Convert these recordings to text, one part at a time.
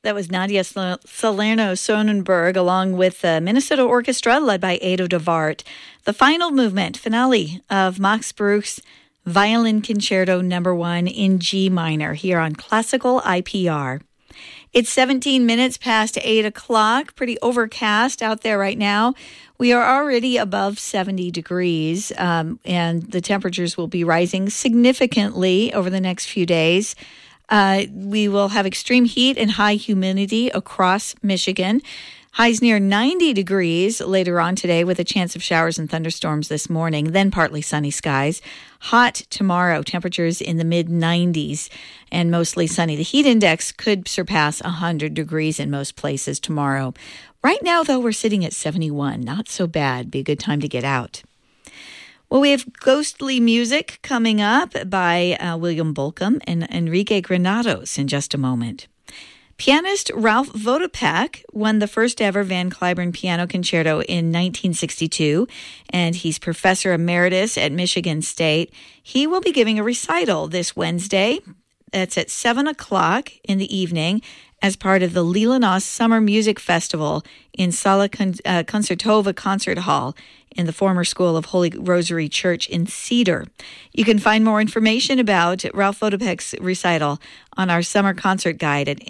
That was Nadia Salerno Sonnenberg along with the Minnesota Orchestra led by Edo de Wart. The final movement, finale of Max Bruch's Violin Concerto No. 1 in G minor here on Classical IPR. It's 17 minutes past 8 o'clock, pretty overcast out there right now. We are already above 70 degrees, and the temperatures will be rising significantly over the next few days. We will have extreme heat and high humidity across Michigan. Highs near 90 degrees later on today with a chance of showers and thunderstorms this morning, then partly sunny skies. Hot tomorrow, temperatures in the mid-90s and mostly sunny. The heat index could surpass 100 degrees in most places tomorrow. Right now, though, we're sitting at 71. Not so bad. Be a good time to get out. Well, we have ghostly music coming up by William Bolcom and Enrique Granados in just a moment. Pianist Ralph Vodopek won the first ever Van Cliburn Piano Concerto in 1962, and he's professor emeritus at Michigan State. He will be giving a recital this Wednesday. That's at 7 o'clock in the evening as part of the Leelanau Summer Music Festival in Sala Concertova Concert Hall in the former School of Holy Rosary Church in Cedar. You can find more information about Ralph Vodopek's recital on our summer concert guide at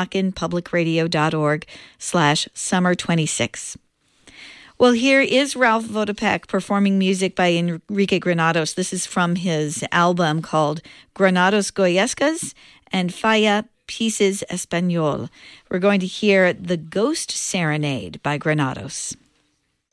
interlochen.org/summer26. Well, here is Ralph Vodopek performing music by Enrique Granados. This is from his album called Granados Goyescas and Falla Pieces Español. We're going to hear The Ghost Serenade by Granados.